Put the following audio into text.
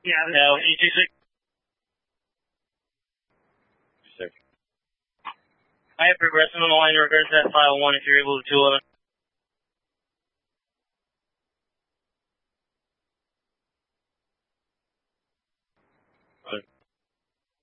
Yeah. No, E26. I have progressing on the line in regards to that file 1 if you're able to 211.